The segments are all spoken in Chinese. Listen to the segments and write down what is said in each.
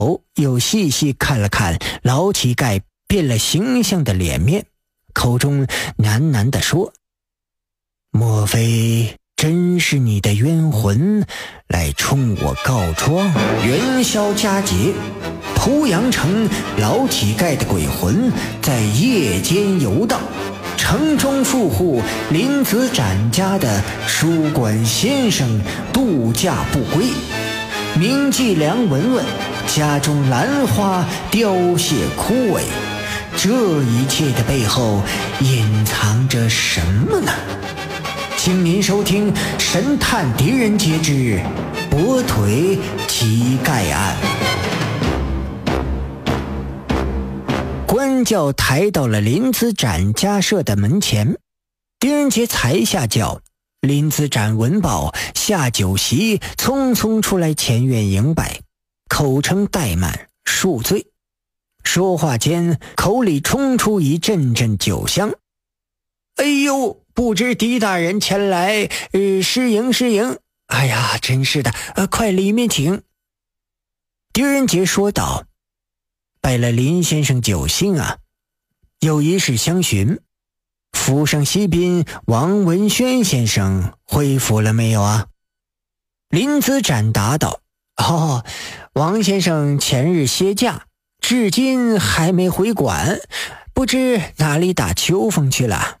又细细看了看老乞丐变了形象的脸面，口中喃喃地说：莫非真是你的冤魂来冲我告状？元宵佳节，濮阳城老乞丐的鬼魂在夜间游荡，城中富户林子展家的书馆先生度假不归，名妓梁文文家中兰花凋谢枯萎，这一切的背后隐藏着什么呢？请您收听《神探狄仁杰之跛腿乞丐案》。官轿抬到了林子展家舍的门前，狄仁杰才下轿，林子展闻报下酒席，匆匆出来前院迎拜，口称怠慢恕罪。说话间，口里冲出一阵阵酒香。哎呦，不知狄大人前来，失迎失迎。哎呀，真是的，快里面请。狄仁杰说道：拜了林先生酒兴啊，有一事相询，府上西宾王文轩先生恢复了没有啊？林子展答道：王先生前日歇假，至今还没回馆，不知哪里打秋风去了。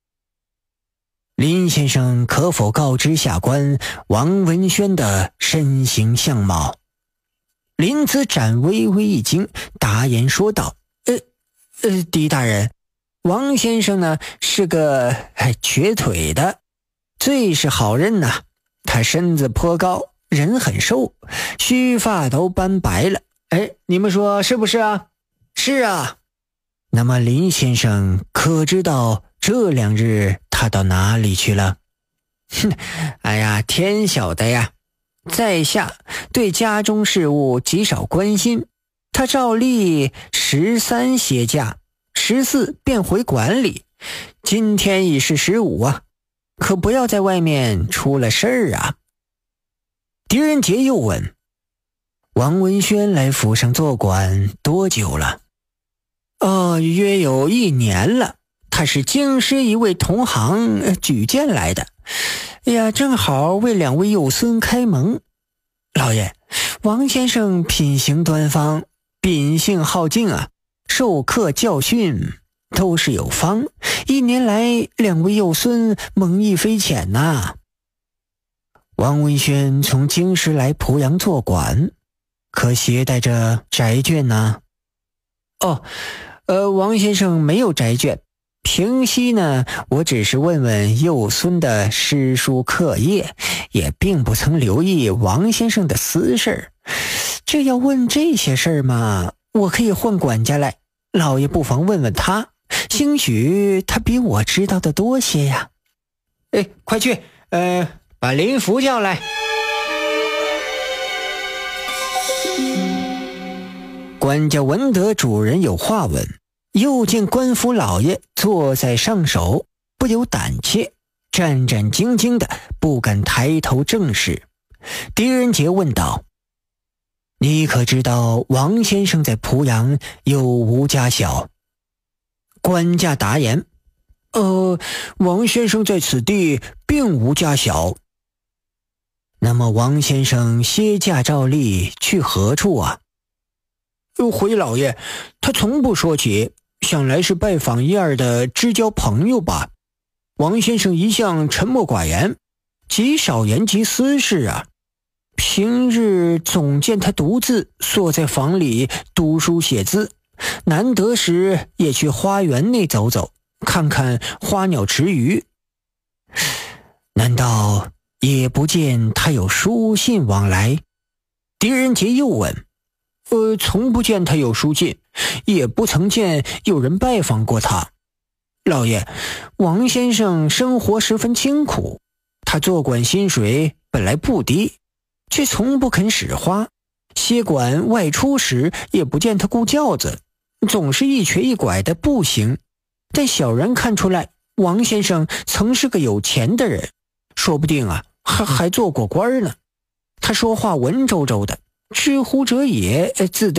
林先生可否告知下官王文轩的身形相貌？林子展微微一惊，答言说道：狄大人，王先生呢是个瘸腿的，最是好人呐。他身子颇高，人很瘦，须发都斑白了。你们说是不是啊？是啊。那么林先生可知道这2日他到哪里去了？哎呀，天晓得呀。在下对家中事务极少关心，他照例13歇假，14便回馆里，今天已是15啊，可不要在外面出了事儿啊。狄仁杰又问：王文轩来府上做馆多久了？约有1年了，他是京师一位同行举荐来的。哎呀，正好为2位幼孙开蒙。老爷，王先生品行端方，秉性好静啊，授课教训都是有方，1年来2位幼孙蒙益非浅呐。王文轩从京师来濮阳做馆，可携带着宅眷呢？王先生没有宅眷，平息呢，我只是问问幼孙的诗书课业，也并不曾留意王先生的私事。这要问这些事儿嘛，我可以换管家来，老爷不妨问问他，兴许他比我知道的多些呀。快去，把林福叫来。管家闻得主人有话问，又见官府老爷坐在上首，不由胆怯，战战兢兢的不敢抬头正视。狄仁杰问道：你可知道王先生在濮阳有无家小？官家答言：王先生在此地并无家小。那么王先生歇假照例去何处啊？回老爷，他从不说起，想来是拜访1、2的知交朋友吧。王先生一向沉默寡言，极少言及私事啊。平日总见他独自坐在房里读书写字，难得时也去花园内走走，看看花鸟池鱼。难道也不见他有书信往来？狄仁杰又问：从不见他有书信，也不曾见有人拜访过他。老爷，王先生生活十分清苦，他做馆薪水本来不低，却从不肯使花，歇馆外出时也不见他雇轿子，总是一瘸一拐的步行。但小人看出来，王先生曾是个有钱的人，说不定啊还做过官呢。他说话文绉绉的， 知乎者也，自